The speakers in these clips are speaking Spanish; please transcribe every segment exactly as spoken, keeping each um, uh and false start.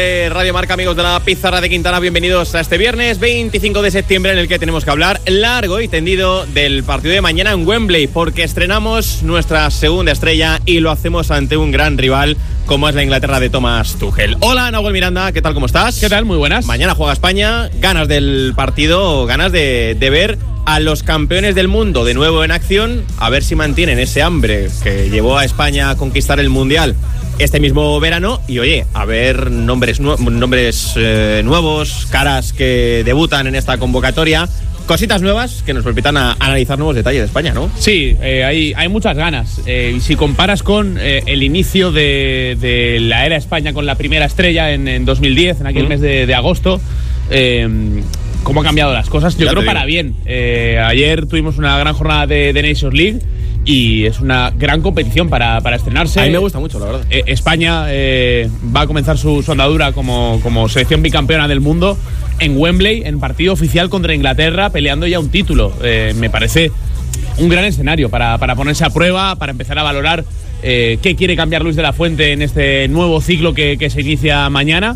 Radio Marca, amigos de la Pizarra de Quintana, bienvenidos a este viernes veinticinco de septiembre, en el que tenemos que hablar largo y tendido del partido de mañana en Wembley, porque estrenamos nuestra segunda estrella y lo hacemos ante un gran rival como es la Inglaterra de Thomas Tuchel. Hola, Nahuel Miranda, ¿qué tal? ¿Cómo estás? ¿Qué tal? Muy buenas. Mañana juega España, ganas del partido, ganas de, de ver a los campeones del mundo de nuevo en acción, a ver si mantienen ese hambre que llevó a España a conquistar el Mundial este mismo verano. Y oye, a ver nombres, nu- nombres eh, nuevos, caras que debutan en esta convocatoria, cositas nuevas que nos permitan a analizar nuevos detalles de España, ¿no? Sí, eh, hay, hay muchas ganas. Eh, si comparas con eh, el inicio de, de la era España con la primera estrella en, en dos mil diez, en aquel mm. mes de, de agosto, eh, cómo han cambiado las cosas. Yo ya creo para bien. Eh, ayer tuvimos una gran jornada de, de Nations League y es una gran competición para, para estrenarse. A mí me gusta mucho, la verdad. Eh, España eh, va a comenzar su, su andadura como, como selección bicampeona del mundo en Wembley, en partido oficial contra Inglaterra, peleando ya un título. Eh, me parece un gran escenario para, para ponerse a prueba, para empezar a valorar eh, qué quiere cambiar Luis de la Fuente en este nuevo ciclo que, que se inicia mañana.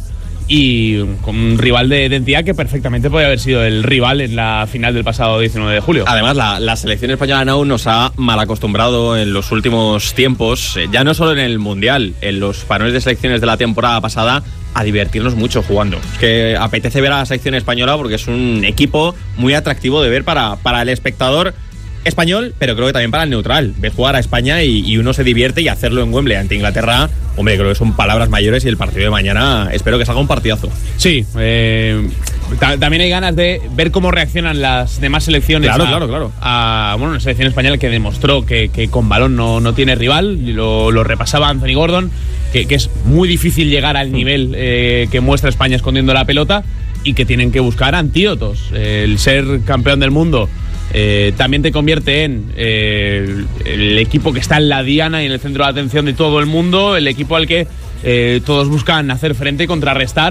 Y con un rival de identidad que perfectamente podría haber sido el rival en la final del pasado diecinueve de julio. Además, la, la selección española aún nos ha mal acostumbrado en los últimos tiempos, eh, ya no solo en el Mundial, en los parones de selecciones de la temporada pasada, a divertirnos mucho jugando. Es que apetece ver a la selección española porque es un equipo muy atractivo de ver para, para el espectador español, pero creo que también para el neutral. Ves jugar a España y, y uno se divierte, y hacerlo en Wembley ante Inglaterra, hombre, creo que son palabras mayores, y el partido de mañana espero que salga un partidazo. Sí, eh, ta- también hay ganas de ver cómo reaccionan las demás selecciones. Claro, a, claro, claro. A, bueno, una selección española que demostró que, que con balón no, no tiene rival, lo, lo repasaba Anthony Gordon, que, que es muy difícil llegar al nivel eh, que muestra España escondiendo la pelota, y que tienen que buscar antídotos. El ser campeón del mundo Eh, también te convierte en eh, el, el equipo que está en la diana y en el centro de atención de todo el mundo, el equipo al que eh, todos buscan hacer frente y contrarrestar.